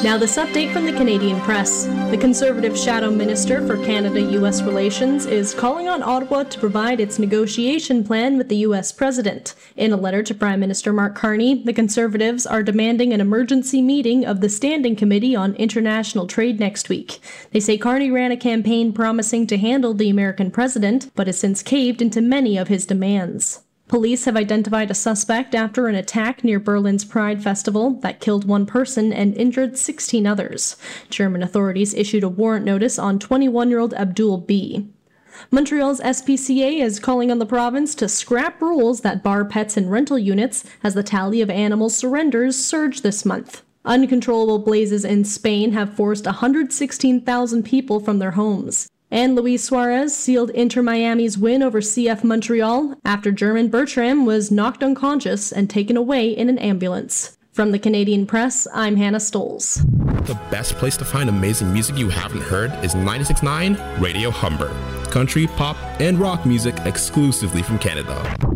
Now this update from the Canadian Press. The Conservative Shadow Minister for Canada-U.S. Relations is calling on Ottawa to provide its negotiation plan with the U.S. President. In a letter to Prime Minister Mark Carney, the Conservatives are demanding an emergency meeting of the Standing Committee on International Trade next week. They say Carney ran a campaign promising to handle the American president, but has since caved into many of his demands. Police have identified a suspect after an attack near Berlin's Pride Festival that killed one person and injured 16 others. German authorities issued a warrant notice on 21-year-old Abdul B. Montreal's SPCA is calling on the province to scrap rules that bar pets in rental units as the tally of animal surrenders surged this month. Uncontrollable blazes in Spain have forced 116,000 people from their homes. And Luis Suarez sealed Inter Miami's win over CF Montreal after German Bertram was knocked unconscious and taken away in an ambulance. From the Canadian Press, I'm Hannah Stoles. The best place to find amazing music you haven't heard is 96.9 Radio Humber. Country, pop, and rock music exclusively from Canada.